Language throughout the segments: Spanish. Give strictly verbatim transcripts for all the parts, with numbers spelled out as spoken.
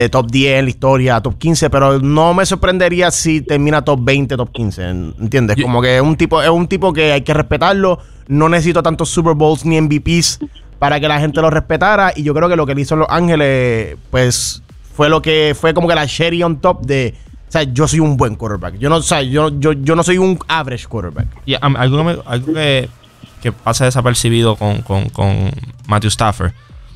de top diez en la historia, top quince, pero no me sorprendería si termina top veinte, top quince, ¿entiendes? Yo, como que es un tipo, es un tipo que hay que respetarlo. No necesito tantos Super Bowls ni M V Ps para que la gente lo respetara, y yo creo que lo que él hizo en Los Ángeles, pues, fue lo que fue como que la cherry on top de, o sea, yo soy un buen quarterback. Yo no, o sea, yo, yo, yo no soy un average quarterback. Y um, algo, que, me, algo que, que pasa desapercibido con, con, con Matthew Stafford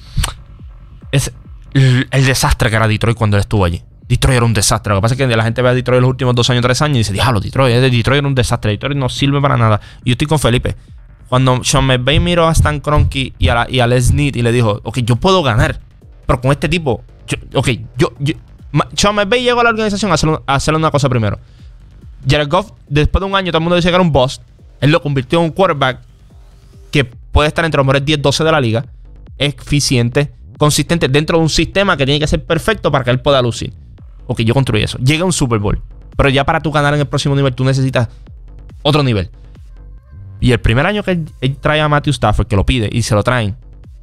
es el, el desastre que era Detroit cuando él estuvo allí. Detroit era un desastre. Lo que pasa es que la gente ve a Detroit los últimos dos años, tres años y dice, diablo, Detroit, Detroit era un desastre. Detroit no sirve para nada. Y yo estoy con Felipe. Cuando Sean McVay miró a Stan Kroenke y a, la, y a Les Snead y le dijo, ok, yo puedo ganar, pero con este tipo, yo, ok, yo, yo Sean McVay llegó a la organización a hacer, a hacer una cosa primero. Jared Goff, después de un año, todo el mundo dice que era un bust. Él lo convirtió en un quarterback que puede estar entre los mejores diez, doce de la liga, eficiente, consistente, dentro de un sistema que tiene que ser perfecto para que él pueda lucir. Ok, yo construí eso. Llega a un Super Bowl, pero ya para tú ganar en el próximo nivel, tú necesitas otro nivel. Y el primer año que él, él trae a Matthew Stafford, que lo pide y se lo traen,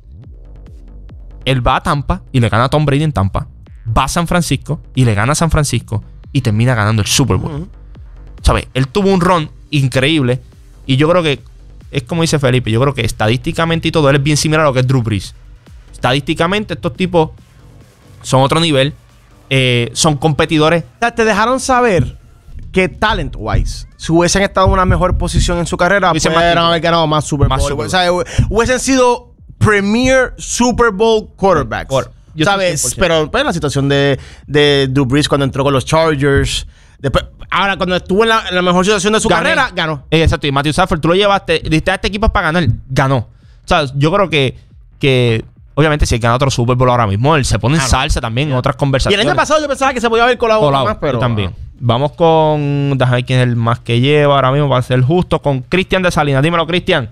él va a Tampa y le gana a Tom Brady en Tampa. Va a San Francisco y le gana a San Francisco y termina ganando el Super Bowl. Uh-huh. ¿Sabes? Él tuvo un run increíble y yo creo que es como dice Felipe, yo creo que estadísticamente y todo, él es bien similar a lo que es Drew Brees. Estadísticamente estos tipos son otro nivel, eh, son competidores. Te dejaron saber que talent-wise, si hubiesen estado en una mejor posición en su carrera, pudieran haber ganado más Super Bowl. Más Super Bowl. O sea, hubiesen sido premier Super Bowl quarterbacks. Por, ¿sabes? Pero pues, la situación de, de Drew Brees cuando entró con los Chargers. Después, ahora, cuando estuvo en la, en la mejor situación de su Gané. carrera, ganó. Eh, exacto. Y Matthew Stafford, tú lo llevaste, dijiste a este equipo para ganar, ganó. O sea, yo creo que, que obviamente, si él gana otro Super Bowl ahora mismo, él se pone en ah, salsa no. también yeah. en otras conversaciones. Y el año pasado yo pensaba que se podía haber colado colado más, pero también. Ah. Vamos con, déjame ver quién es el más que lleva ahora mismo para ser justo, con Cristian de Salinas. Dímelo, Cristian.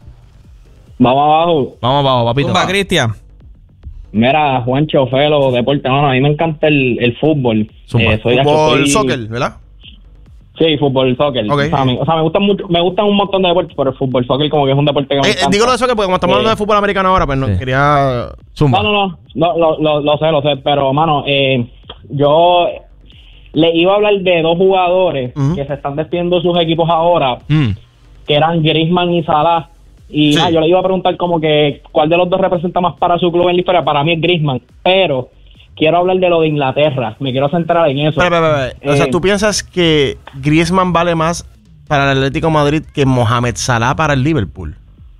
Vamos abajo. Vamos abajo, papito. Tumba, Cristian. Mira, Juancho, Felo, deporte, no, no, a mí me encanta el, el fútbol. Eh, soy fútbol, soy... soccer, ¿verdad? Sí, fútbol, soccer. Okay. O sea, me, o sea, me gustan mucho, me gustan un montón de deportes, pero el fútbol, soccer como que es un deporte que me eh, encanta. Digo lo de soccer porque como estamos hablando eh, de fútbol americano ahora, pues no sí. quería... Zumba. No, no, no, no lo, lo, lo sé, lo sé, pero, mano, eh, yo le iba a hablar de dos jugadores uh-huh. que se están despidiendo sus equipos ahora, mm. que eran Griezmann y Salah. Y sí. nada, yo le iba a preguntar como que cuál de los dos representa más para su club en la historia. Para mí es Griezmann, pero quiero hablar de lo de Inglaterra. Me quiero centrar en eso. Pero, pero, pero, eh, o sea, ¿tú piensas que Griezmann vale más para el Atlético de Madrid que Mohamed Salah para el Liverpool?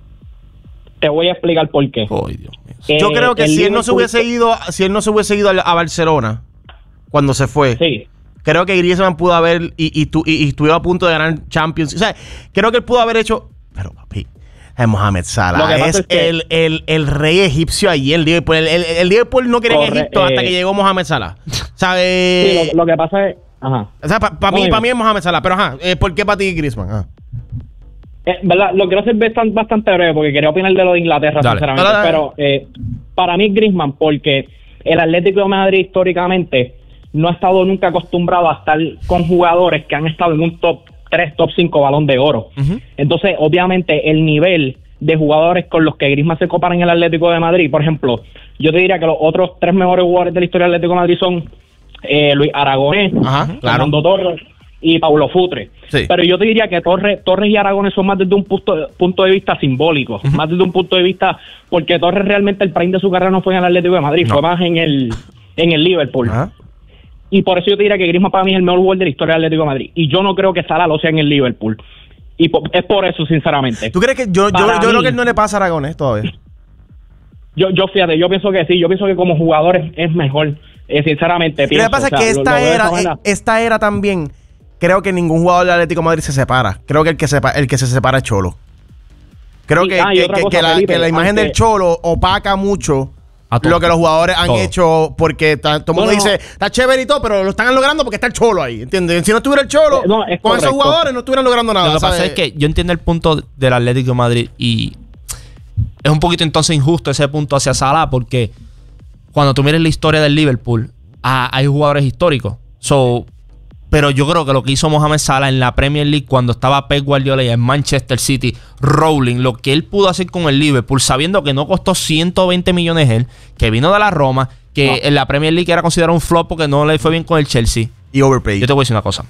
Te voy a explicar por qué. Oh, Dios mío. Eh, yo creo que si él no se hubiese ido, si él no se hubiese ido a Barcelona cuando se fue, sí. creo que Griezmann pudo haber y, y, tu, y, y estuvo a punto de ganar Champions. O sea, creo que él pudo haber hecho. Pero papi, es Mohamed Salah es, es que el, el, el rey egipcio allí en Liverpool. El, el, el Liverpool no quería en Egipto eh, hasta que llegó Mohamed Salah. ¿Sabes? Sí, lo, lo que pasa es. Ajá. O sea, para pa mí, pa mí es Mohamed Salah. Pero ajá, eh, ¿por qué para ti Griezmann? Ajá. Eh, ¿verdad? Lo quiero hacer bastante, bastante breve porque quería opinar de lo de Inglaterra, dale, sinceramente. Dale, dale. Pero eh, para mí es Griezmann porque el Atlético de Madrid históricamente no ha estado nunca acostumbrado a estar con jugadores que han estado en un top tres, top cinco balón de oro. Uh-huh. Entonces, obviamente, el nivel de jugadores con los que Griezmann se compara en el Atlético de Madrid, por ejemplo, yo te diría que los otros tres mejores jugadores de la historia del Atlético de Madrid son eh, Luis Aragonés, uh-huh, Fernando claro. Torres y Paulo Futre. Sí. Pero yo te diría que Torres, Torres y Aragonés son más desde un punto, punto de vista simbólico, uh-huh. más desde un punto de vista, porque Torres realmente el prime de su carrera no fue en el Atlético de Madrid, no. fue más en el, en el Liverpool. Uh-huh. Y por eso yo te diría que Griezmann para mí es el mejor jugador de la historia del Atlético de Madrid. Y yo no creo que Salah lo sea en el Liverpool. Y po es por eso, sinceramente. ¿Tú crees que yo, yo, yo creo que él no le pasa a Aragonés todavía? Yo, yo fíjate, yo pienso que sí. Yo pienso que como jugador es, es mejor. Eh, sinceramente, pienso. Lo que pasa es o sea, que esta, lo, lo era, eh, esta era también, creo que ningún jugador del Atlético de Madrid se separa. Creo que el que, sepa, el que se separa es Cholo. Creo sí, que, ah, que, que, cosa, que, la, Felipe, que la imagen aunque... del Cholo opaca mucho lo que los jugadores han todo. hecho, porque ta, todo el mundo no, dice, está chévere y todo, pero lo están logrando porque está el Cholo ahí, ¿entiendes? Si no estuviera el Cholo, no, con correcto. esos jugadores no estuvieran logrando nada. Lo que ¿sabes? pasa es que yo entiendo el punto del Atlético de Madrid y es un poquito entonces injusto ese punto hacia Salah, porque cuando tú mires la historia del Liverpool, ah, hay jugadores históricos. So, pero yo creo que lo que hizo Mohamed Salah en la Premier League cuando estaba Pep Guardiola y en Manchester City, rolling, lo que él pudo hacer con el Liverpool, sabiendo que no costó ciento veinte millones él, que vino de la Roma, que no. en la Premier League era considerado un flop porque no le fue bien con el Chelsea. Y overpaid. Yo te voy a decir una cosa.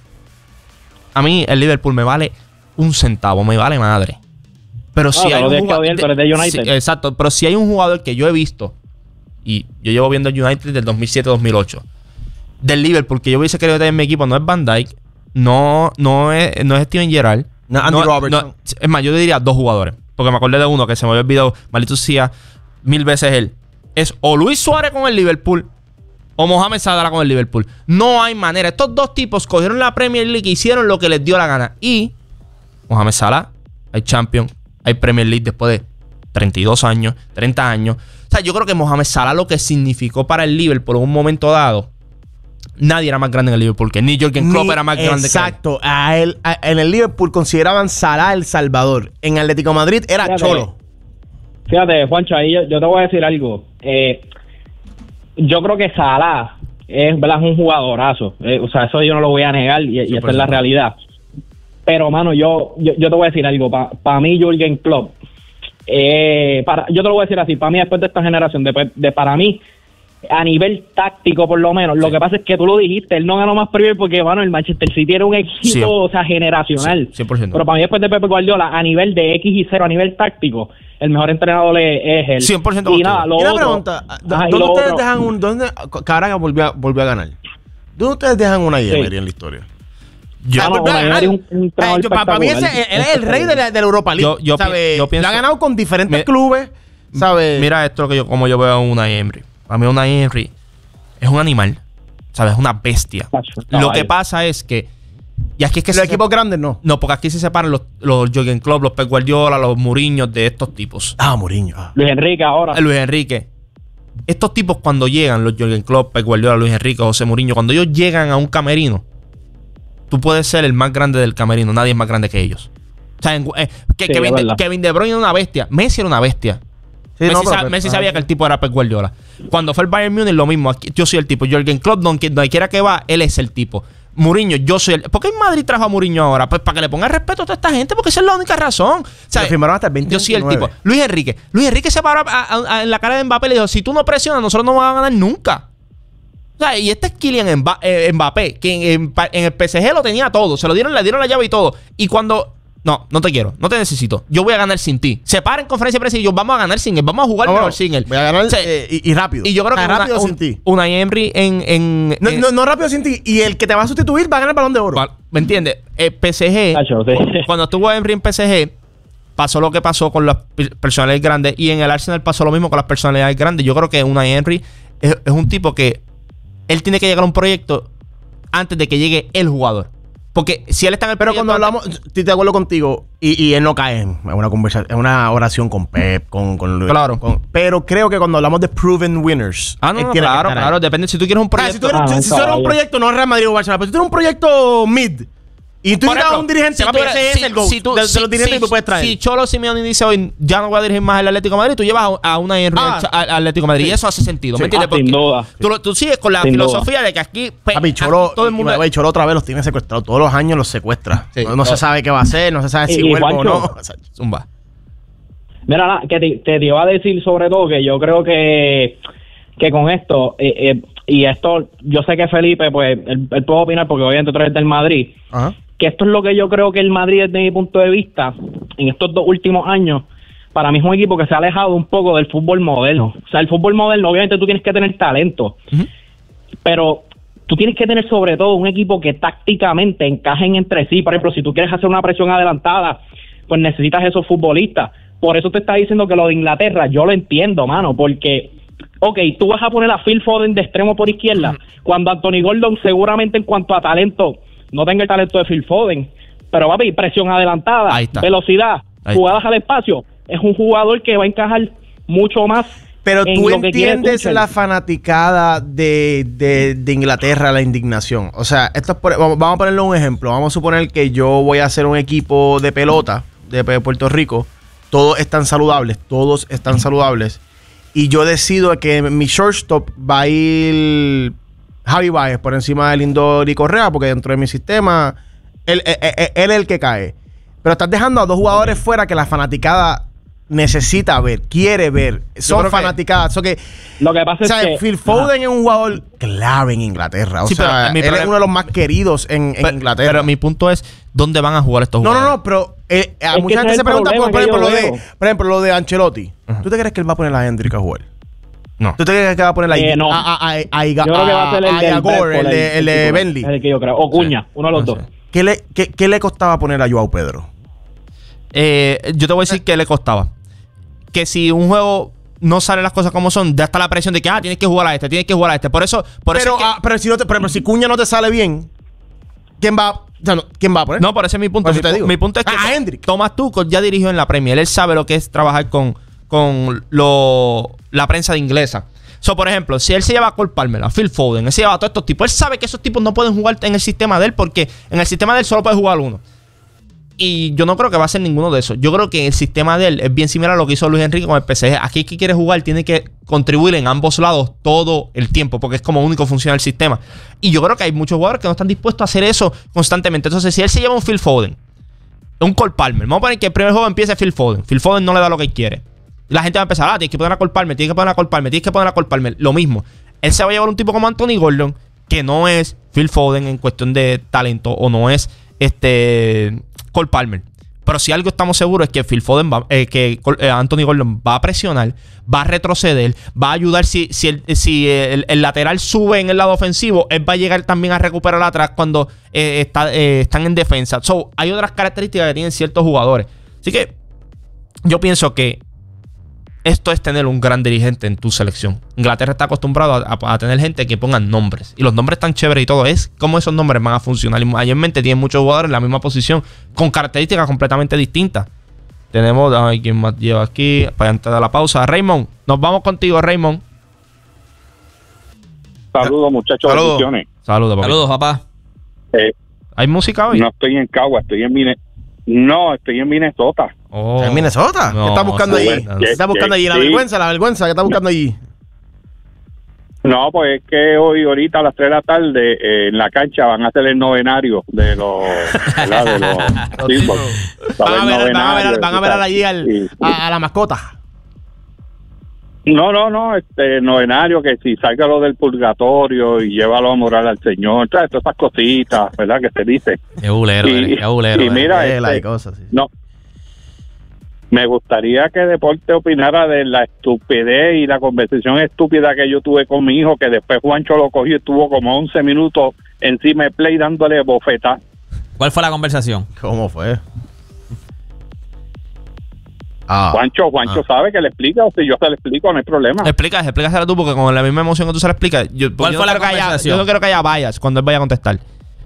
A mí el Liverpool me vale un centavo, me vale madre. Pero si no, hay un jugador, bien, pero es de United. Sí, exacto, pero si hay un jugador que yo he visto, y yo llevo viendo el United del dos mil siete dos mil ocho, del Liverpool, que yo hubiese querido tener en mi equipo, no es Van Dijk, no, no, es, no es Steven Gerrard, no, Andy no, Robertson. No, es más, yo te diría dos jugadores, porque me acordé de uno que se me había olvidado, maldito sea, mil veces él. Es o Luis Suárez con el Liverpool o Mohamed Salah con el Liverpool. No hay manera. Estos dos tipos cogieron la Premier League y hicieron lo que les dio la gana. Y Mohamed Salah, hay Champions, hay Premier League después de treinta y dos años, treinta años. O sea, yo creo que Mohamed Salah lo que significó para el Liverpool en un momento dado, nadie era más grande en el Liverpool que ni Jürgen Klopp Ni, era más grande exacto, que él. A él, a, en el Liverpool consideraban Salah el Salvador. En Atlético de Madrid era Fíjate, Cholo. Fíjate, Juancho, ahí yo, yo te voy a decir algo. Eh, yo creo que Salah es, ¿verdad? Es un jugadorazo. Eh, o sea, eso yo no lo voy a negar y, y esa es la realidad. Pero, mano, yo, yo, yo te voy a decir algo. Para pa mí, Jürgen Klopp, eh, para, yo te lo voy a decir así. Para mí, después de esta generación, de, de para mí, a nivel táctico, por lo menos, sí. Lo que pasa es que tú lo dijiste, él no ganó más Premier porque, bueno, el Manchester City era un éxito, sí. O sea, generacional. Sí, cien por ciento. Pero para mí, después de Pep Guardiola, a nivel de X y cero, a nivel táctico, el mejor entrenador es él. cien por ciento. Y nada, lo y una otro, pregunta, ajá, ¿dónde ustedes otro? dejan un... ¿Dónde Caraga volvió a, volvió a ganar? ¿Dónde ustedes dejan una I Emery sí. en la historia? Yo, ah, no, para, Emery un, un eh, yo, para mí ese es el, el rey de la, de la Europa League. Yo, yo, ¿sabe? yo pienso, lo ha ganado con diferentes me, clubes, ¿sabes? Mira esto que yo, como yo veo a Unai Emery. Para mí Unai Emery es un animal, ¿sabes? Es una bestia. No, lo que pasa es que... Y aquí es que los equipos grandes no. No, porque aquí se separan los, los Jürgen Klopp, los Pep Guardiola, los Mourinho de estos tipos. Ah, Mourinho. Ah. Luis Enrique ahora. Luis Enrique. Estos tipos cuando llegan, los Jürgen Klopp, Pep Guardiola, Luis Enrique, José Mourinho, cuando ellos llegan a un camerino, tú puedes ser el más grande del camerino. Nadie es más grande que ellos. O sea, en, eh, que, sí, Kevin, de, Kevin De Bruyne era una bestia. Messi era una bestia. Sí, Messi, no, sab Messi sabía que el tipo era Pep Guardiola. Cuando fue el Bayern Múnich, lo mismo. Aquí, yo soy el tipo. Jürgen Klopp, donde, donde quiera que va, él es el tipo. Mourinho, yo soy el... ¿Por qué en Madrid trajo a Mourinho ahora? Pues para que le ponga respeto a toda esta gente, porque esa es la única razón. O sea, firmaron hasta el veinte yo soy el tipo. Luis Enrique. Luis Enrique se paró a, a, a, en la cara de Mbappé y le dijo, si tú no presionas, nosotros no vamos a ganar nunca. O sea, y este es Kylian Mbappé, que en, en, en el P S G lo tenía todo. Se lo dieron, le dieron la llave y todo. Y cuando... No, no te quiero, no te necesito. Yo voy a ganar sin ti. Se para en conferencia de prensa y yo vamos a ganar sin él. Vamos a jugar no, mejor sin él. Voy a ganar o sea, eh, y, y rápido. Y yo creo que ah, rápido una, sin ti. Unai Emery en... en, no, en no, no rápido sin ti. Y el que te va a sustituir va a ganar el Balón de Oro. ¿Me entiendes? El P S G, Cacho, sí. Cuando estuvo Emery en P S G, pasó lo que pasó con las personalidades grandes. Y en el Arsenal pasó lo mismo con las personalidades grandes. Yo creo que Unai Emery es, es un tipo que... Él tiene que llegar a un proyecto antes de que llegue el jugador. Porque si él está en el Pero cuando hablamos, estoy de acuerdo contigo, y, y él no cae en una conversación, en una oración con Pep, con, con Luis. Claro. Con, pero creo que cuando hablamos de proven winners. Ah, no, no claro, claro. Ahí. Depende si tú quieres un proyecto. Ah, si tú eres, ah, si, si tú eres un proyecto, no Real Madrid o Barcelona, pero si tú eres un proyecto mid. Y tú llegas a un dirigente, si papi, eres, ese si, es el go si tú, de, de si, los dirigentes si, que tú puedes traer. Si Cholo Simeone dice hoy, ya no voy a dirigir más el Atlético de Madrid, tú llevas a, a una Henry ah, al Atlético de Madrid. Sí. Y eso hace sentido, sí. ¿me entiendes? Ah, sin duda. Tú, tú sigues con la sin filosofía duda. de que aquí... Papi, Cholo, aquí todo el mundo... y, y Cholo otra vez los tiene secuestrados. Todos los años los secuestra. Sí, no, no se sabe qué va a hacer, no se sabe si vuelve o no. Zumba. Mira, nada, que te, te iba a decir sobre todo que yo creo que, que con esto, eh, eh, y esto, yo sé que Felipe, pues, él, él puede opinar porque obviamente tú eres del Madrid. Ajá. Que esto es lo que yo creo que el Madrid, desde mi punto de vista, en estos dos últimos años, para mí es un equipo que se ha alejado un poco del fútbol moderno. O sea, el fútbol moderno, obviamente tú tienes que tener talento, uh-huh. pero tú tienes que tener sobre todo un equipo que tácticamente encajen entre sí. Por ejemplo, si tú quieres hacer una presión adelantada, pues necesitas esos futbolistas. Por eso te está diciendo que lo de Inglaterra, yo lo entiendo, mano, porque... Ok, tú vas a poner a Phil Foden de extremo por izquierda, uh-huh. cuando Anthony Gordon seguramente en cuanto a talento... no tenga el talento de Phil Foden, pero papi, presión adelantada, velocidad, Ahí jugadas está. al espacio, es un jugador que va a encajar mucho más. Pero en tú lo que entiendes la fanaticada de, de, de Inglaterra, la indignación. O sea, esto es por, vamos, vamos a ponerle un ejemplo. Vamos a suponer que yo voy a hacer un equipo de pelota de Puerto Rico. Todos están saludables, todos están saludables. Y yo decido que mi shortstop va a ir Javi Baez por encima de Lindor y Correa, porque dentro de mi sistema él, él, él, él es el que cae. Pero estás dejando a dos jugadores fuera que la fanaticada necesita ver, quiere ver, son fanaticadas. So que, lo que pasa o sea, es que Phil Foden es un jugador clave en Inglaterra. O sí, sea, él problema, es uno de los más queridos en, en pero, Inglaterra. Pero mi punto es, ¿dónde van a jugar estos no, jugadores? No, no, pero eh, a es mucha gente se pregunta, por, por, ejemplo, lo de, por ejemplo, lo de Ancelotti. Uh-huh. ¿Tú te crees que él va a poner a Hendrick a jugar? No. ¿Tú te crees que va a poner eh, a, no. a, a, a, a, yo creo que va a ser el, a Gore, el, el, el, el de Bentley? El que yo creo. O Cuña, sí. uno de los no dos. Sé. ¿Qué le, qué, ¿Qué le costaba poner a Joao Pedro? Eh, yo te voy a decir que le costaba. Que si un juego no salen las cosas como son, ya está la presión de que ah, tienes que jugar a este, tienes que jugar a este. Por eso, por pero, eso es que, ah, pero si no te, pero, pero si Cuña no te sale bien, ¿quién va, o sea, no, ¿quién va a poner? No, por ese es mi punto. Mi, te digo. mi punto es que ah, Hendrick. Thomas Tuchel ya dirigió en la Premier. Él sabe lo que es trabajar con, con lo, la prensa de inglesa. So, por ejemplo, si él se lleva a Cole Palmer, a Phil Foden, él se lleva a todos estos tipos, él sabe que esos tipos no pueden jugar en el sistema de él porque en el sistema de él solo puede jugar uno. Y yo no creo que va a ser ninguno de esos. Yo creo que el sistema de él es bien similar a lo que hizo Luis Enrique con el P S G. Aquí el que quiere jugar tiene que contribuir en ambos lados todo el tiempo, porque es como único funciona el sistema. Y yo creo que hay muchos jugadores que no están dispuestos a hacer eso constantemente. Entonces, si él se lleva un Phil Foden, un Cole Palmer, vamos a poner que el primer juego empiece Phil Foden. Phil Foden no le da lo que él quiere. Y la gente va a empezar, ah, tienes que poner a Cole Palmer, tienes que poner a Cole Palmer, tienes que poner a Cole Palmer. Lo mismo. Él se va a llevar un tipo como Anthony Gordon, que no es Phil Foden en cuestión de talento, o no es este Cole Palmer. Pero si algo estamos seguros es que Phil Foden va, eh, que eh, Anthony Gordon va a presionar, va a retroceder, va a ayudar si, si, el, si el, el lateral sube en el lado ofensivo, él va a llegar también a recuperar atrás cuando eh, está, eh, están en defensa. So, hay otras características que tienen ciertos jugadores. Así que yo pienso que esto es tener un gran dirigente en tu selección. Inglaterra está acostumbrado a, a, a tener gente que pongan nombres. Y los nombres están chéveres y todo. Es cómo esos nombres van a funcionar. Y mayormente tienen muchos jugadores en la misma posición con características completamente distintas. Tenemos... Ay, ¿quién más lleva aquí? Para antes de la pausa. Raymond. Nos vamos contigo, Raymond. Saludos, muchachos. Saludos. Saludos, papá. Saludos, papá. Eh, ¿Hay música hoy? No estoy en Cagua, estoy en Minnesota. No, estoy en Minnesota. Oh. ¿En Minnesota? No, ¿qué estás buscando allí? ¿Qué estás buscando allí? ¿La sí. vergüenza? ¿La vergüenza? ¿Qué estás buscando allí? No, pues es que hoy, ahorita a las tres de la tarde, eh, en la cancha van a hacer el novenario de los... ¿verdad? De los símbolos. Van a ver, van a ver, van a ver allí al, sí. a, a la mascota. No, no, no, este novenario, que si salga lo del purgatorio y llévalo a morar al Señor, todas esas cositas, ¿verdad? Que se dice. Qué bulero, y, qué bulero. Y mira, este, cosas, sí. no, me gustaría que Deporte opinara de la estupidez y la conversación estúpida que yo tuve con mi hijo, que después Juancho lo cogió y estuvo como once minutos encima de play dándole bofeta. ¿Cuál fue la conversación? ¿Cómo fue? Ah, Juancho, Juancho ah. sabe que le explica, o si yo se le explico, no hay problema. Explica, explícasela tú, porque con la misma emoción que tú se la explicas. Yo, ¿Cuál yo fue no la conversación? Haya, yo no quiero que haya vayas cuando él vaya a contestar.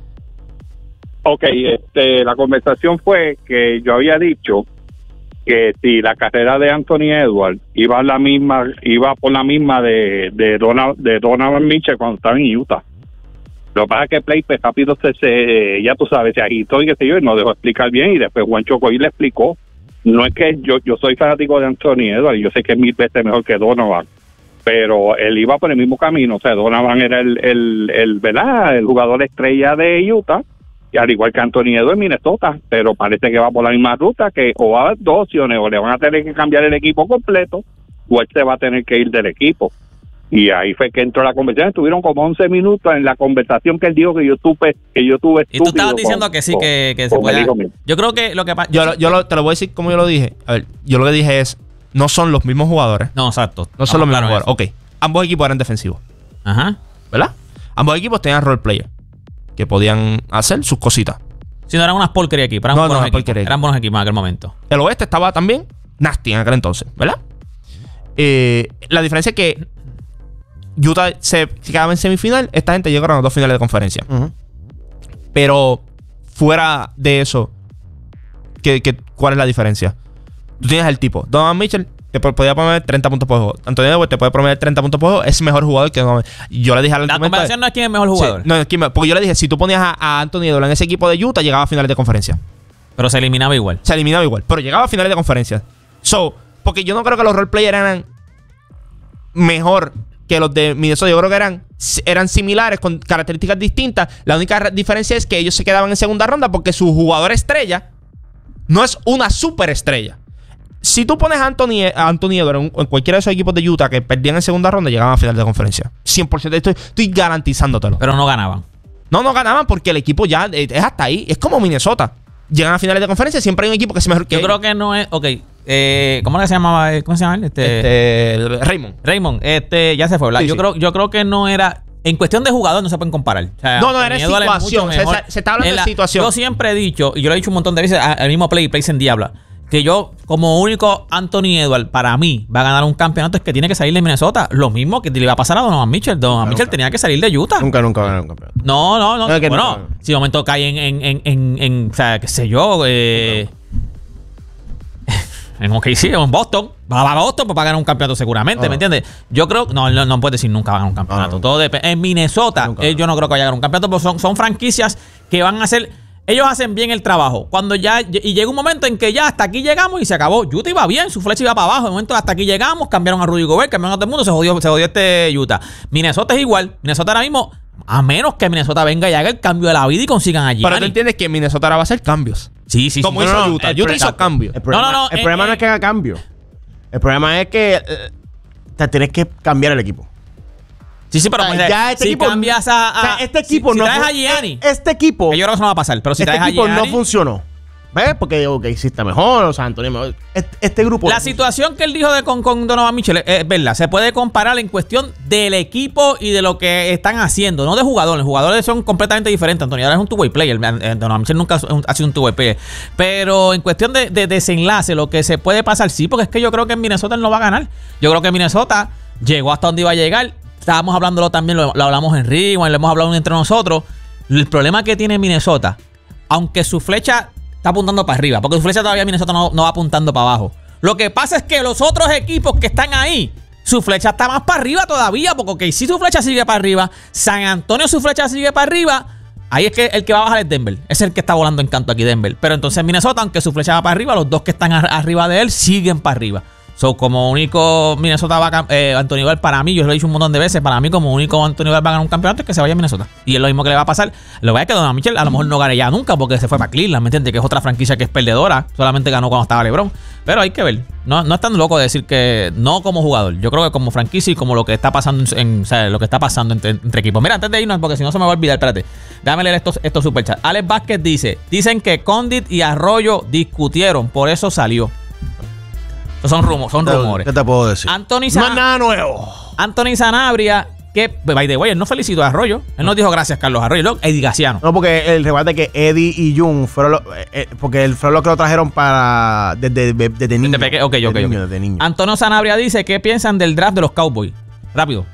Ok, este, la conversación fue que yo había dicho que si la carrera de Anthony Edwards iba a la misma, iba por la misma de, de, Donald, de Donovan Mitchell cuando estaba en Utah. Lo que pasa es que Play pues, rápido se, se, ya tú sabes, se agitó y qué sé yo, y no dejó explicar bien, y después Juancho Coy le explicó. No es que yo yo soy fanático de Anthony Edwards, yo sé que es mil veces mejor que Donovan, pero él iba por el mismo camino. O sea, Donovan era el, el, el, ¿verdad? el jugador estrella de Utah, y al igual que Anthony Edwards en Minnesota, pero parece que va por la misma ruta, que o va a haber dos opciones, o le van a tener que cambiar el equipo completo, o él se va a tener que ir del equipo. Y ahí fue que entró la conversación. Estuvieron como once minutos en la conversación que él dijo que yo tuve que yo tuve y tú estabas diciendo con, que sí, con, que, que se puede. Yo creo que lo que pasa... Yo, yo lo, te lo voy a decir como yo lo dije. A ver, yo lo que dije es, no son los mismos jugadores. No, exacto. No son los mismos jugadores. Ok, ambos equipos eran defensivos. Ajá. ¿Verdad? Ambos equipos tenían role player que podían hacer sus cositas. Si no eran unas porquerías aquí, pero eran, no, buenos no, equipos, porquería. eran buenos equipos en aquel momento. El oeste estaba también nasty en aquel entonces, ¿verdad? Eh, la diferencia es que Utah se, se quedaba en semifinal. Esta gente llegó a las dos finales de conferencia. Uh-huh. Pero fuera de eso, ¿qué, qué, ¿cuál es la diferencia? Tú tienes el tipo Donovan Mitchell, te podía poner treinta puntos por juego. Anthony Edwards te puede prometer treinta puntos por juego. Es mejor jugador que Donovan. Yo le dije al La comparación no es quién es mejor jugador. Sí, no, es quién, porque yo le dije, si tú ponías a, a Anthony Edwards en ese equipo de Utah, llegaba a finales de conferencia. Pero se eliminaba igual. Se eliminaba igual, pero llegaba a finales de conferencia. So, porque yo no creo que los role players eran mejor que los de Minnesota. Yo creo que eran, eran similares con características distintas. La única diferencia es que ellos se quedaban en segunda ronda porque su jugador estrella no es una superestrella. Si tú pones a Anthony, a Anthony Edwards en, en cualquiera de esos equipos de Utah que perdían en segunda ronda, llegaban a final de conferencia. cien por ciento. Estoy, estoy garantizándotelo. Pero no ganaban. No, no ganaban porque el equipo ya es hasta ahí. Es como Minnesota. Llegan a finales de conferencia, siempre hay un equipo que es mejor que Yo creo que no es... Ok. Eh, ¿Cómo era que se llamaba? ¿Cómo se llama él? Este, este, Raymond. Raymond. Este, ya se fue, ¿verdad? Sí, yo, sí. Creo, yo creo que no era... En cuestión de jugador no se pueden comparar. O sea, no, no, era Anthony Edwards situación. es mucho mejor. Se, se está hablando En de la- situación. Yo siempre he dicho, y yo lo he dicho un montón de veces al mismo Play, Play en Diabla, que yo, como único Anthony Edwards, para mí, va a ganar un campeonato es que tiene que salir de Minnesota. Lo mismo que le iba a pasar a Donovan Mitchell. Donovan Mitchell tenía que salir de Utah. Nunca, nunca va a ganar un campeonato. No, no, no. No, es que bueno, no. si de momento cae en, en, en, en, en, o sea, qué sé yo, eh, en O K C o en Boston, va a Boston pues, para ganar un campeonato seguramente, Ah. ¿me entiendes? Yo creo, no, no, no puedes decir nunca va a ganar un campeonato. Ah. Todo depende. En Minnesota, Nunca. eh, yo no creo que vaya a ganar un campeonato, porque son, son franquicias que van a hacer, ellos hacen bien el trabajo. Cuando ya, y llega un momento en que ya hasta aquí llegamos y se acabó. Utah iba bien, su flecha iba para abajo. De momento hasta aquí llegamos, cambiaron a Rudy Gobert, cambiaron a todo el mundo, se jodió, se jodió este Utah. Minnesota es igual. Minnesota ahora mismo, a menos que Minnesota venga y haga el cambio de la vida y consigan allí. Pero tú entiendes que Minnesota ahora va a hacer cambios. Sí, sí, sí. Como sí. hizo No, no, Utah. el Utah pro- hizo cambios. El problema, No, no, no, el eh, problema no eh. es que haga cambio. El problema es que eh, te tienes que cambiar el equipo. Sí, sí, pero O sea, pues, ya este si equipo- cambias a, a- O sea, este equipo si, no si traes fu- a Gianni, Este equipo, que yo creo que eso no va a pasar, pero si este traes equipo a Gianni, no funcionó. ¿Ves? Porque ok, sí está mejor, o sea, Antonio mejor. Este, este grupo. la no situación que él dijo de con, con Donovan Mitchell es, es verdad. Se puede comparar en cuestión del equipo y de lo que están haciendo, no de jugadores. Los jugadores son completamente diferentes. Antonio ahora es un two-way player. Eh, Donovan Mitchell nunca ha sido un two-way player. Pero en cuestión de, de desenlace, lo que se puede pasar, sí, porque es que yo creo que en Minnesota él no va a ganar. Yo creo que Minnesota llegó hasta donde iba a llegar. Estábamos hablándolo también, lo, lo hablamos en Rewind, lo hemos hablado entre nosotros. El problema que tiene Minnesota, aunque su flecha está apuntando para arriba, porque su flecha todavía Minnesota no, no va apuntando para abajo. Lo que pasa es que los otros equipos que están ahí, su flecha está más para arriba todavía, porque okay, si su flecha sigue para arriba, San Antonio su flecha sigue para arriba, ahí es que el que va a bajar es Denver. Es el que está volando en canto aquí, Denver. Pero entonces Minnesota, aunque su flecha va para arriba, los dos que están ar- arriba de él siguen para arriba. So, como único Minnesota va a cam- eh, Anthony Edwards, para mí, yo lo he dicho un montón de veces, para mí como único Anthony Edwards va a ganar un campeonato es que se vaya a Minnesota. Y es lo mismo que le va a pasar. Lo que pasa es que Donovan Mitchell a lo mejor no gane ya nunca porque se fue para Cleveland, ¿me entiendes? Que es otra franquicia que es perdedora. Solamente ganó cuando estaba LeBron. Pero hay que ver. No, no es tan loco de decir que no como jugador. Yo creo que como franquicia y como lo que está pasando en, en- o sea, lo que está pasando entre, entre equipos. Mira, antes de irnos, porque si no se me va a olvidar, espérate. Déjame leer estos, estos superchats. Alex Vázquez dice: dicen que Condit y Arroyo discutieron, por eso salió. Estos son rumores, son ¿Qué- rumores. ¿Qué te puedo decir? Anthony, No es Sa- nada nuevo. Anthony Sanabria, que, by the way, él no felicitó a Arroyo. Él no dijo gracias, Carlos Arroyo. Luego, Eddie Gaciano. No, porque el recuerda que Eddie y Jung fueron los, eh, eh, porque el fueron los que lo trajeron para desde, desde, desde niño. Desde peque- ok, Desde ok, niño, ok. desde niño. Antonio Sanabria dice: ¿qué piensan del draft de los Cowboys? Rápido.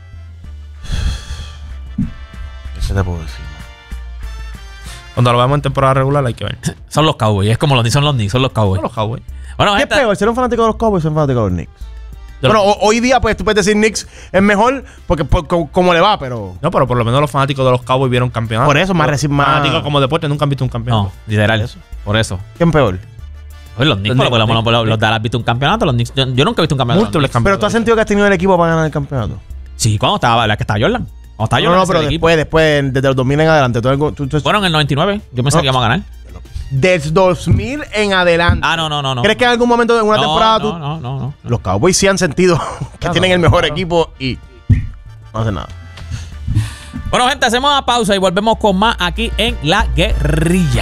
¿Qué te puedo decir? Cuando lo veamos en temporada regular hay que ver. Son los Cowboys. Es como los, son los Knicks, son los Cowboys. Son los Cowboys. Bueno, ¿Qué es gente, peor? ¿Ser un fanático de los Cowboys o ser un fanático de los Knicks? Yo Bueno, no- ho- hoy día pues tú puedes decir Knicks es mejor porque por, co- como le va, pero No, pero por lo menos los fanáticos de los Cowboys vieron campeonato. por eso más Los reci- más fanáticos como deporte nunca han visto un campeonato. no, literal. Por eso. ¿quién peor? Oye, los Knicks, Los por lo- Knicks, por lo- por lo- los Dallas visto un campeonato. Los Knicks, yo, yo nunca he visto un campeonato. Múltiples de los Knicks. campeonatos. Pero tú has sentido que has tenido el equipo para ganar el campeonato. Sí, cuando estaba, la que estaba Jordan. Cuando estaba No, Jordan. no, ese pero era el equipo. después, después, desde los dos mil en adelante. Tú, tú- tú- Bueno, en el noventa y nueve. Yo pensé No. que íbamos a ganar. desde dos mil en adelante. Ah, no, no, no. no. ¿Crees que en algún momento de una no, temporada no, tú... no, no, no. Los Cowboys sí han sentido que Claro, tienen el mejor claro. equipo y no hacen nada. Bueno, gente, hacemos una pausa y volvemos con más aquí en La Guerrilla.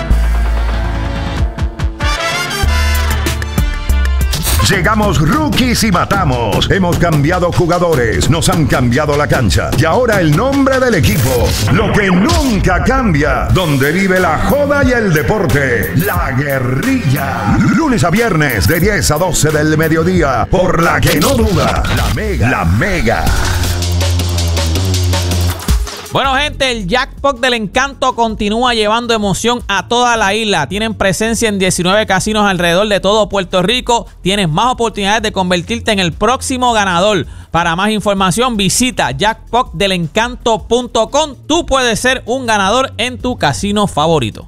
Llegamos rookies y matamos. Hemos cambiado jugadores, nos han cambiado la cancha. Y ahora el nombre del equipo. Lo que nunca cambia. Donde vive la joda y el deporte. La Guerrilla. Lunes a viernes de diez a doce del mediodía. Por la que no duda. La Mega. La Mega. Bueno, gente, el Jackpot del Encanto continúa llevando emoción a toda la isla. Tienen presencia en diecinueve casinos alrededor de todo Puerto Rico. Tienes más oportunidades de convertirte en el próximo ganador. Para más información, visita jackpot del encanto punto com. Tú puedes ser un ganador en tu casino favorito.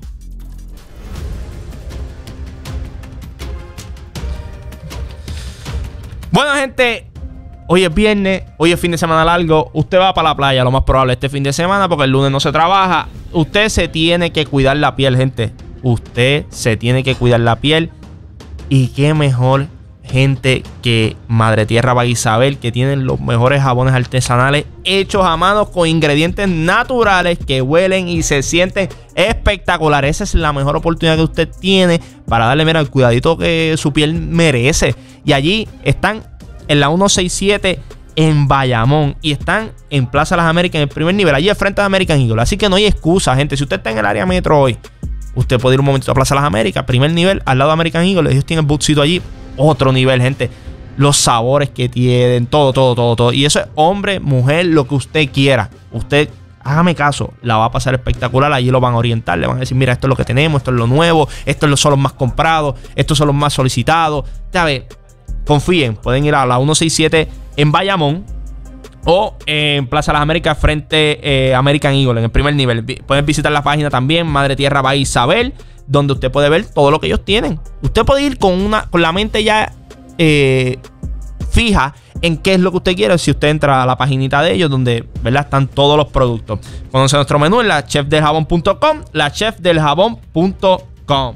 Bueno, gente, hoy es viernes, hoy es fin de semana largo. Usted va para la playa, lo más probable, este fin de semana, porque el lunes no se trabaja. Usted se tiene que cuidar la piel, gente. Usted se tiene que cuidar la piel. Y qué mejor gente que Madre Tierra va a Isabel, que tienen los mejores jabones artesanales hechos a mano con ingredientes naturales que huelen y se sienten espectaculares. Esa es la mejor oportunidad que usted tiene para darle, mira, el cuidadito que su piel merece. Y allí están en la ciento sesenta y siete en Bayamón y están en Plaza Las Américas en el primer nivel, allí al frente de American Eagle. Así que no hay excusa, gente. Si usted está en el área metro hoy, usted puede ir un momentito a Plaza Las Américas, primer nivel, al lado de American Eagle. Ellos tienen bootcito allí. Otro nivel, gente. Los sabores que tienen, todo, todo, todo, todo. Y eso es hombre, mujer, lo que usted quiera. Usted, hágame caso, la va a pasar espectacular. Allí lo van a orientar. Le van a decir, mira, esto es lo que tenemos, esto es lo nuevo, estos son los más comprados, estos son los más solicitados. ¿Sabes? Confíen, pueden ir a la ciento sesenta y siete en Bayamón o en Plaza Las Américas frente eh, American Eagle en el primer nivel. Pueden visitar la página también, Madre Tierra va Isabel, donde usted puede ver todo lo que ellos tienen. Usted puede ir con una con la mente ya eh, fija en qué es lo que usted quiere. Si usted entra a la paginita de ellos, donde, ¿verdad?, están todos los productos. Conoce nuestro menú en la chef del jabón punto com, la chef del jabón punto com.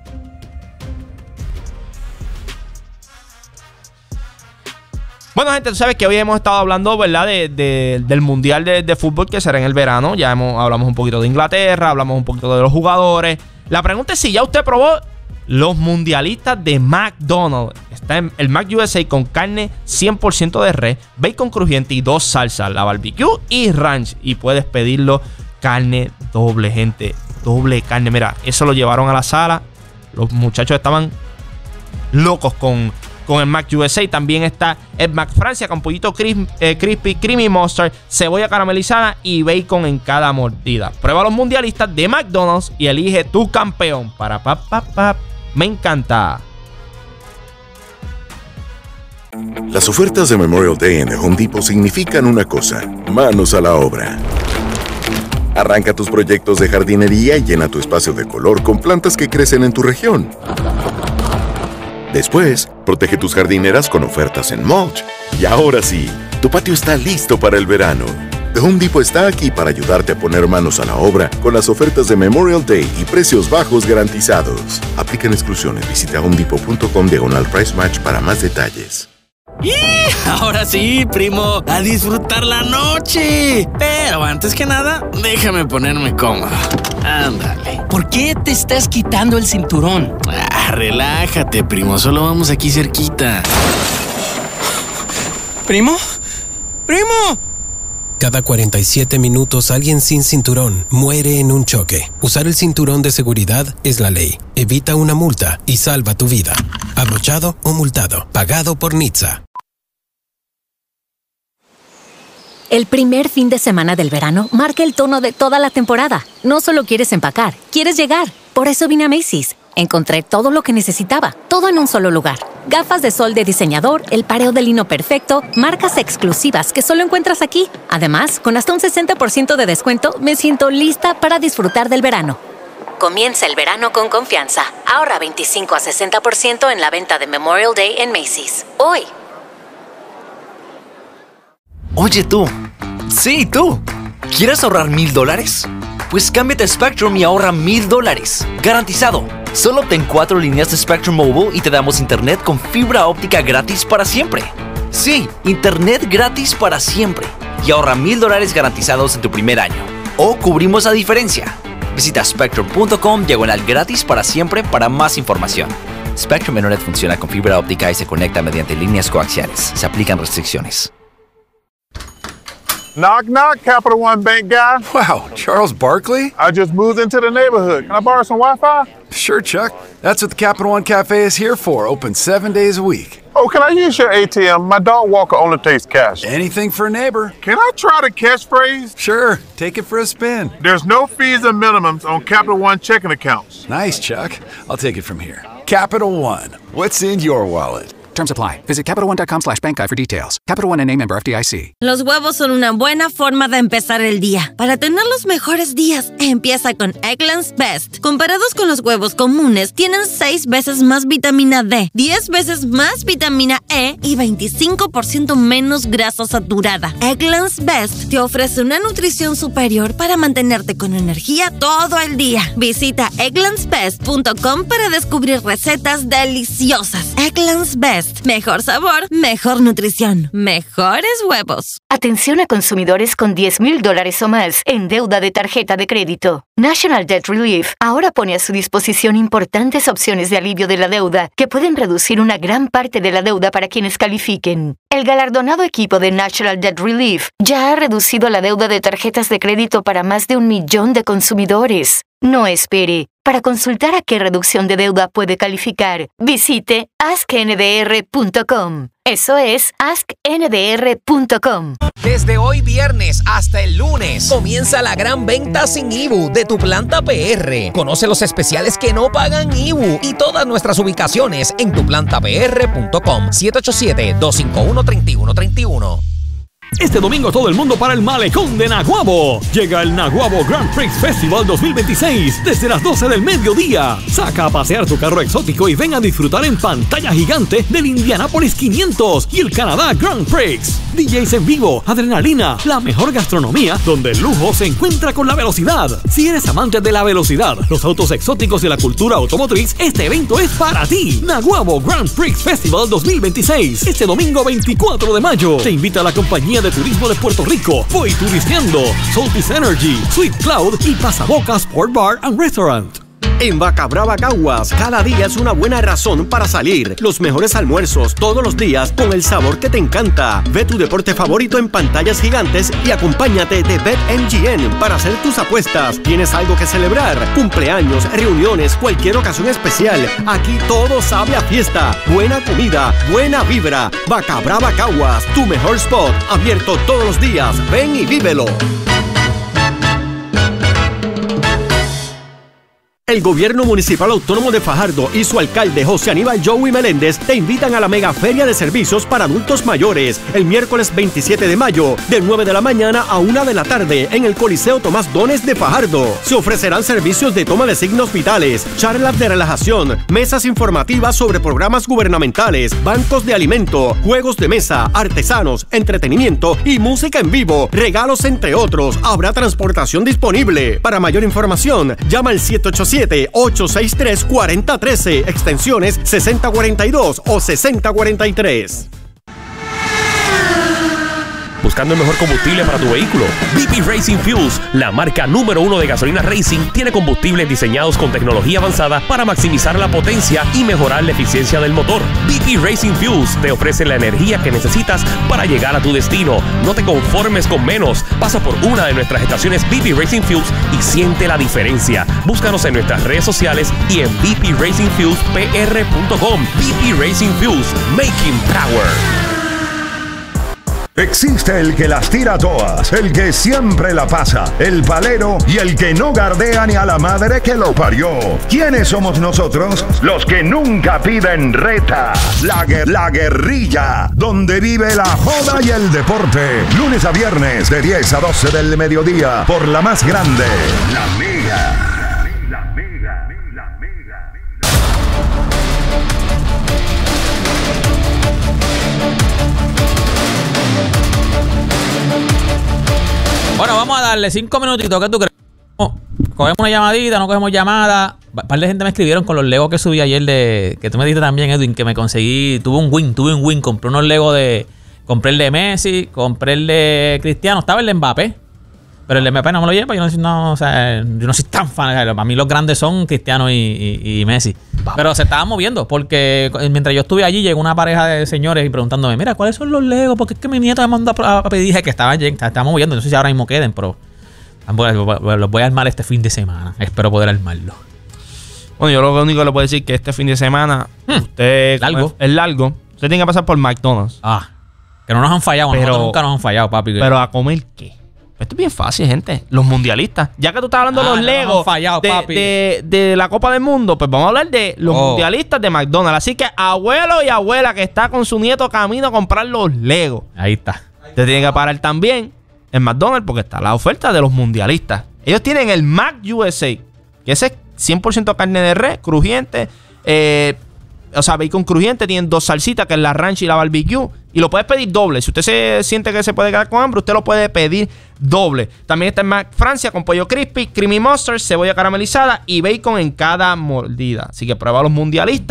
Bueno, gente, tú sabes que hoy hemos estado hablando, ¿verdad?, de, de, del Mundial de, de Fútbol que será en el verano. Ya hemos, hablamos un poquito de Inglaterra, hablamos un poquito de los jugadores. La pregunta es si ya usted probó los mundialistas de McDonald's. Está en el Mac U S A con carne cien por ciento de res, bacon crujiente y dos salsas, la barbecue y ranch. Y puedes pedirlo carne doble, gente. Doble carne. Mira, eso lo llevaron a la sala. Los muchachos estaban locos con... con el Mac U S A. También está el Mac Francia con pollito crisp, eh, crispy, creamy mustard, cebolla caramelizada y bacon en cada mordida. Prueba los mundialistas de McDonald's y elige tu campeón. Para pa, pa, pa. Me encanta. Las ofertas de Memorial Day en The Home Depot significan una cosa: manos a la obra. Arranca tus proyectos de jardinería y llena tu espacio de color con plantas que crecen en tu región. Después, protege tus jardineras con ofertas en mulch. Y ahora sí, tu patio está listo para el verano. The Home Depot está aquí para ayudarte a poner manos a la obra con las ofertas de Memorial Day y precios bajos garantizados. Aplican exclusiones. Visita homedepot.com diagonal price match para más detalles. ¡Y! Ahora sí, primo, a disfrutar la noche. Pero antes que nada, déjame ponerme cómodo. Ándale. ¿Por qué te estás quitando el cinturón? Ah, relájate, primo, solo vamos aquí cerquita. ¿Primo? ¡Primo! Cada cuarenta y siete minutos alguien sin cinturón muere en un choque. Usar el cinturón de seguridad es la ley. Evita una multa y salva tu vida. Abrochado o multado. Pagado por N H T S A. El primer fin de semana del verano marca el tono de toda la temporada. No solo quieres empacar, quieres llegar. Por eso vine a Macy's. Encontré todo lo que necesitaba, todo en un solo lugar. Gafas de sol de diseñador, el pareo de lino perfecto, marcas exclusivas que solo encuentras aquí. Además, con hasta un sesenta por ciento de descuento, me siento lista para disfrutar del verano. Comienza el verano con confianza. Ahorra veinticinco a sesenta por ciento en la venta de Memorial Day en Macy's. Hoy. Oye tú, sí tú, ¿quieres ahorrar mil dólares? Pues cámbiate a Spectrum y ahorra mil dólares, garantizado. Solo obtén cuatro líneas de Spectrum Mobile y te damos internet con fibra óptica gratis para siempre. Sí, internet gratis para siempre. Y ahorra mil dólares garantizados en tu primer año. O cubrimos la diferencia. Visita spectrum.com diagonal gratis para siempre para más información. Spectrum Internet funciona con fibra óptica y se conecta mediante líneas coaxiales. Se aplican restricciones. Knock, knock, Capital One Bank guy. Wow, Charles Barkley? I just moved into the neighborhood. Can I borrow some Wi-Fi? Sure, Chuck. That's what the Capital One Cafe is here for, open seven days a week. Oh, can I use your A T M? My dog Walker only takes cash. Anything for a neighbor. Can I try the catchphrase? Sure, take it for a spin. There's no fees and minimums on Capital One checking accounts. Nice, Chuck. I'll take it from here. Capital One, what's in your wallet? Terms apply. Visit Capital One dot com slash bank guide for details. Capital One N A member F D I C. Los huevos son una buena forma de empezar el día. Para tener los mejores días, empieza con Eggland's Best. Comparados con los huevos comunes, tienen seis veces más vitamina D, diez veces más vitamina E y veinticinco por ciento menos grasa saturada. Eggland's Best te ofrece una nutrición superior para mantenerte con energía todo el día. Visita egglands best punto com para descubrir recetas deliciosas. Eggland's Best. Best. Mejor sabor, mejor nutrición, mejores huevos. Atención a consumidores con diez mil dólares o más en deuda de tarjeta de crédito. National Debt Relief ahora pone a su disposición importantes opciones de alivio de la deuda que pueden reducir una gran parte de la deuda para quienes califiquen. El galardonado equipo de National Debt Relief ya ha reducido la deuda de tarjetas de crédito para más de un millón de consumidores. No espere. Para consultar a qué reducción de deuda puede calificar, visite ask n d r punto com. Eso es ask n d r punto com. Desde hoy viernes hasta el lunes comienza la gran venta sin I B U de Tu Planta P R. Conoce los especiales que no pagan I B U y todas nuestras ubicaciones en tu planta p r punto com. siete ocho siete, dos cinco uno, tres uno tres uno. Este domingo todo el mundo para el Malecón de Naguabo. Llega el Naguabo Grand Prix Festival dos mil veintiséis desde las doce del mediodía. Saca a pasear tu carro exótico y ven a disfrutar en pantalla gigante del Indianapolis quinientos y el Canadá Grand Prix. D Js en vivo, adrenalina, la mejor gastronomía donde el lujo se encuentra con la velocidad. Si eres amante de la velocidad, los autos exóticos y la cultura automotriz, este evento es para ti. Naguabo Grand Prix Festival dos mil veintiséis. Este domingo veinticuatro de mayo. Te invita a la compañía de turismo de Puerto Rico, Voy Turisteando, Soltis Energy, Sweet Cloud y Pasaboca Sport Bar and Restaurant. En Vaca Brava Caguas, cada día es una buena razón para salir. Los mejores almuerzos todos los días con el sabor que te encanta. Ve tu deporte favorito en pantallas gigantes y acompáñate de BetMGM para hacer tus apuestas. ¿Tienes algo que celebrar? Cumpleaños, reuniones, cualquier ocasión especial. Aquí todo sabe a fiesta. Buena comida, buena vibra. Vaca Brava Caguas, tu mejor spot. Abierto todos los días. Ven y vívelo. El Gobierno Municipal Autónomo de Fajardo y su alcalde José Aníbal Joey Meléndez te invitan a la mega feria de servicios para adultos mayores el miércoles veintisiete de mayo de nueve de la mañana a una de la tarde en el Coliseo Tomás Dones de Fajardo. Se ofrecerán servicios de toma de signos vitales, charlas de relajación, mesas informativas sobre programas gubernamentales, bancos de alimento, juegos de mesa, artesanos, entretenimiento y música en vivo, regalos entre otros. Habrá transportación disponible. Para mayor información, llama al siete ocho siete, ocho seis tres, cuatro cero uno tres, extensiones sesenta cuarenta y dos o sesenta cuarenta y tres. Buscando el mejor combustible para tu vehículo. B P Racing Fuels, la marca número uno de gasolina racing, tiene combustibles diseñados con tecnología avanzada para maximizar la potencia y mejorar la eficiencia del motor. B P Racing Fuels te ofrece la energía que necesitas para llegar a tu destino. No te conformes con menos. Pasa por una de nuestras estaciones B P Racing Fuels y siente la diferencia. Búscanos en nuestras redes sociales y en b p racing fuels p r punto com. B P Racing Fuels, making power. Existe el que las tira todas, el que siempre la pasa, el palero y el que no gardea ni a la madre que lo parió. ¿Quiénes somos nosotros? Los que nunca piden reta. La, guer la guerrilla, donde vive la joda y el deporte. Lunes a viernes de diez a doce del mediodía por la más grande, La Mega. Bueno, vamos a darle cinco minutitos. ¿Qué tú crees? Cogemos una llamadita, no cogemos llamada. Un par de gente me escribieron con los Legos que subí ayer de... Que tú me dijiste también, Edwin, que me conseguí... Tuve un win, tuve un win. Compré unos Legos de... Compré el de Messi, compré el de Cristiano. Estaba el de Mbappé. Pero el de Mbappé no me lo llevo. Yo no, no, o sea, yo no soy tan fan. Para mí los grandes son Cristiano y, y, y Messi. Pero se estaban moviendo. Porque mientras yo estuve allí, llegó una pareja de señores y preguntándome, mira, ¿cuáles son los Legos? Porque es que mi nieto me mandó a pedir. Dije que estaban, estaban moviendo. No sé si ahora mismo queden, pero los voy a armar este fin de semana. Espero poder armarlo. Bueno, yo lo único que le puedo decir es que este fin de semana hmm. usted largo. Es largo. Usted tiene que pasar por McDonald's. Ah, que no nos han fallado. Pero, nosotros nunca nos han fallado, papi. Pero ¿a comer qué? Esto es bien fácil, gente. Los mundialistas. Ya que tú estás hablando ah, de los no Legos fallado, de, papi. De, de la Copa del Mundo, pues vamos a hablar de los oh. mundialistas de McDonald's. Así que abuelo y abuela que está con su nieto camino a comprar los Legos. Ahí está. Te tiene que parar también en McDonald's porque está la oferta de los mundialistas. Ellos tienen el Mac U S A, que ese es cien por ciento carne de res, crujiente. Eh, o sea, bacon crujiente. Tienen dos salsitas, que es la ranch y la barbecue. Y lo puedes pedir doble. Si usted se siente que se puede quedar con hambre, usted lo puede pedir doble. También está el Mac Francia con pollo crispy, creamy mustard, cebolla caramelizada y bacon en cada mordida. Así que prueba los mundialistas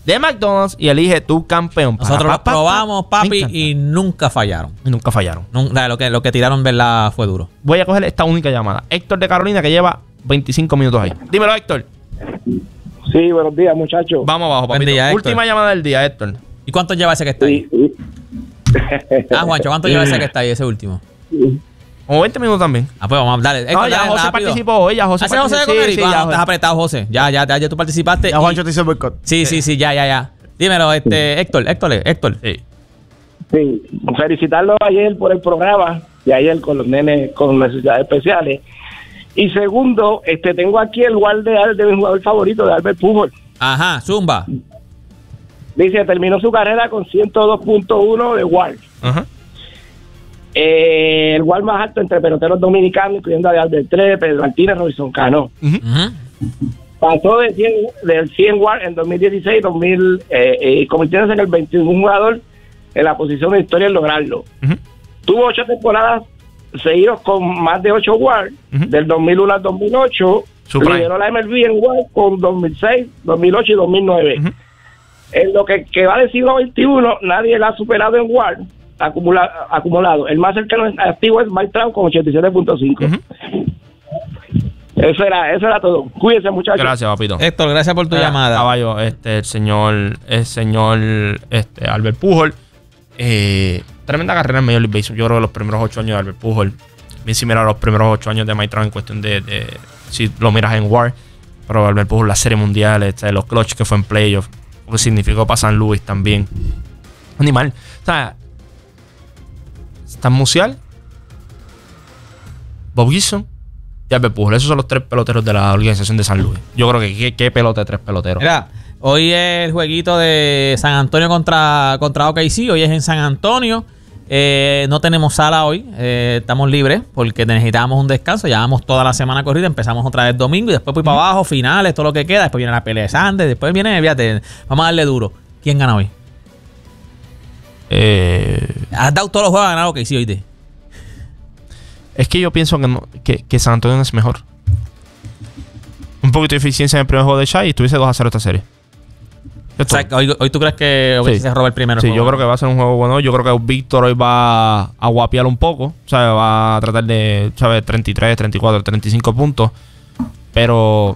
de McDonald's y elige tu campeón. Nosotros Pa, los pa, pa, probamos, pa. papi, y nunca fallaron. Y nunca fallaron. Nunca, lo, que, lo que tiraron, ¿verdad? Fue duro. Voy a coger esta única llamada. Héctor de Carolina, que lleva veinticinco minutos ahí. Dímelo, Héctor. Sí, buenos días, muchachos. Vamos abajo, papito. Día, Última llamada del día, Héctor. ¿Y cuánto lleva ese que está ahí? Sí, sí. Ah, Juancho, ¿cuánto lleva ese que está ahí, ese último? Como veinte minutos también. Ah, pues vamos a darle. Héctor, No, ya dale José rápido. participó hoy, ya José ¿Hace José participó. con Sí, Eric? sí, Ah, ya no, José. estás apretado, José. Ya, ya, ya, ya tú participaste. Ya y- Juancho te hizo el boicot. Sí, sí, sí, ya, ya, ya. Dímelo, este, Héctor, Héctor, Héctor. Sí. Sí, felicitarlo ayer por el programa de ayer con los nenes con necesidades especiales. Y segundo, este tengo aquí el guardia de mi jugador favorito, de Albert Pujols. Ajá, Zumba. Dice, terminó su carrera con ciento dos punto uno de W A R. Ajá. Eh, el W A R más alto entre peloteros dominicanos, incluyendo a de Albert tres, Pedro Martínez, Robinson Cano. Ujú. Pasó de cien, del cien W A R en dos mil dieciséis, dos mil, eh, eh, convirtiéndose en el veintiuno jugador en la posición de historia en lograrlo. Ujú. Tuvo ocho temporadas seguidos con más de ocho W A R, Ujú. del dos mil uno al dos mil ocho. Su prime. Lideró la M L B en W A R con dos mil seis, dos mil ocho y dos mil nueve. Ujú. En lo que, que va del siglo veintiuno, nadie la ha superado en W A R acumula, acumulado. El más cercano activo es Mike Trout con ochenta y siete punto cinco. Ujú. Eso era, eso era todo. Cuídense, muchachos. Gracias, papito. Héctor, gracias por tu Eh, llamada. Caballo, este, el señor, el señor este, Albert Pujols. Eh, tremenda carrera en Major League Baseball. Yo creo que los primeros ocho años de Albert Pujols, bien similar a los primeros ocho años de Mike Trout en cuestión de, de si lo miras en W A R. Pero Albert Pujols, la serie mundial, este, los clutch que fue en playoff, lo que significó para San Luis también. Animal. O sea, Stan Musial, Bob Gibson y Albert Pujols. Esos son los tres peloteros de la organización de San Luis. Yo creo que qué, qué pelota de tres peloteros. Mira, hoy es el jueguito de San Antonio contra, contra O K C. Hoy es en San Antonio. Eh, no tenemos sala hoy. Eh, estamos libres porque necesitábamos un descanso. Llevamos toda la semana corrida. Empezamos otra vez domingo y después voy para abajo, finales, todo lo que queda. Después viene la pelea de Sanders. Después viene, fíjate, vamos a darle duro. ¿Quién gana hoy? Eh, Has dado todos los juegos a ganar O K C hoy. De. es que yo pienso que, no- que, que San Antonio es mejor. Un poquito de eficiencia en el primer juego de Shai y estuviese dos a cero esta serie. O sea, hoy, hoy tú crees que O K C Sí. se roba el primero. Sí, juego? yo creo que va a ser un juego bueno. Yo creo que Víctor hoy va a guapiar un poco. O sea, va a tratar de, ¿sabes? treinta y tres, treinta y cuatro, treinta y cinco puntos. Pero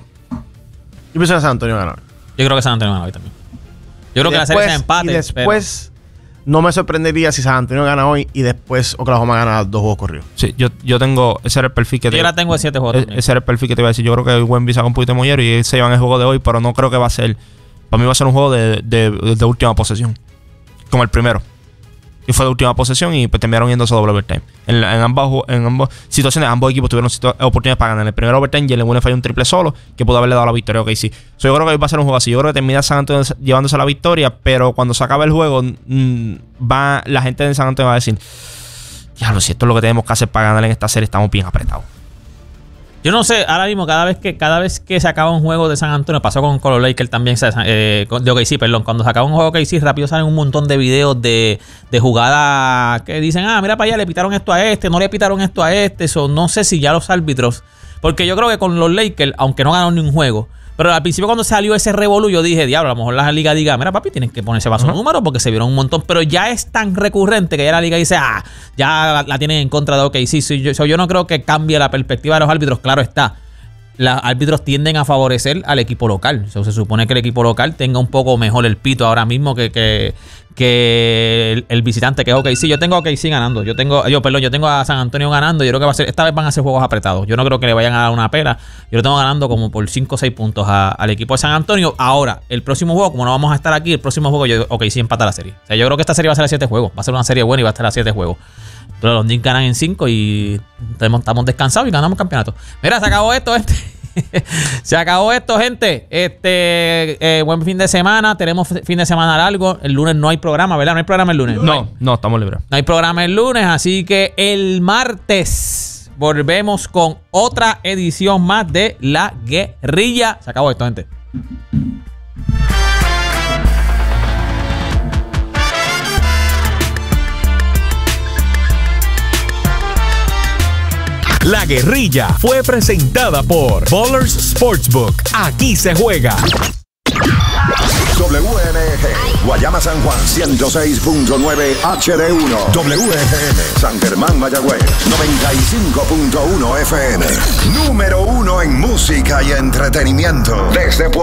Yo pienso que San Antonio gana. Yo creo que San Antonio gana hoy también. Yo creo Y que la serie después- se empate. Y después, no me sorprendería si San Antonio gana hoy y después Oklahoma gana dos juegos corridos. sí, yo, yo tengo. Ese era el perfil que pero yo la tengo de siete juegos. e- también. Ese era el perfil que te iba a decir. Yo creo que Wemby saca un poquito de mollero y se llevan el juego de hoy, pero no creo que va a ser. Para mí va a ser un juego de, de, de última posesión. Como el primero. Y fue de última posesión y pues terminaron yéndose a doble overtime. En, la- en, ambas, ju- en ambas situaciones, ambos equipos tuvieron situa- oportunidades para ganar. En el primer overtime, Jalen Williams falló un triple solo que pudo haberle dado la victoria a O K C. So, yo creo que hoy va a ser un juego así. Yo creo que termina San Antonio llevándose la victoria, pero cuando se acabe el juego, mm, va la gente de San Antonio va a decir: diablo, si esto es lo que tenemos que hacer para ganar en esta serie, estamos bien apretados. Yo no sé, ahora mismo, cada vez que cada vez que se acaba un juego de San Antonio, pasó con, con los Lakers también, eh, con- de O K C, perdón, cuando se acaba un juego de O K C, rápido salen un montón de videos de, de jugadas que dicen, ah, mira para allá, le pitaron esto a este, no le pitaron esto a este, eso no sé si ya los árbitros, porque yo creo que con los Lakers, aunque no ganaron ni un juego, pero al principio cuando salió ese revolú, yo dije, diablo, a lo mejor la liga diga, mira papi, tienes que ponerse bajo número porque se vieron un montón, pero ya es tan recurrente que ya la liga dice, ah, ya la, la tienen en contra de O K C. So, yo, so, yo no creo que cambie la perspectiva de los árbitros, claro está. Los árbitros tienden a favorecer al equipo local. So, se supone que el equipo local tenga un poco mejor el pito ahora mismo que, que, que el, el visitante que es O K C. Yo tengo a O K C ganando. Yo tengo, yo, perdón, yo tengo a San Antonio ganando. Yo creo que va a ser, esta vez van a ser juegos apretados. Yo no creo que le vayan a dar una pela. Yo lo tengo ganando como por cinco o seis puntos a- al equipo de San Antonio. Ahora, el próximo juego, como no vamos a estar aquí, el próximo juego yo O K C empata la serie. O sea, yo creo que esta serie va a ser a siete juegos. Va a ser una serie buena y va a estar a siete juegos. Pero los Knicks ganan en cinco y tenemos- estamos descansados y ganamos campeonato. Mira, se acabó esto, gente. Se acabó esto, gente. Este, eh, buen fin de semana. Tenemos fin de semana largo. El lunes no hay programa, ¿verdad? No hay programa el lunes. No, no, estamos libres. No hay programa el lunes, así que el martes volvemos con otra edición más de La Guerrilla. Se acabó esto, gente. La Guerrilla fue presentada por Ballers Sportsbook. Aquí se juega. W N Guayama San Juan ciento seis punto nueve H D uno, W F M San Germán Mayagüez noventa y cinco punto uno F M. Número uno en música y entretenimiento desde Puerto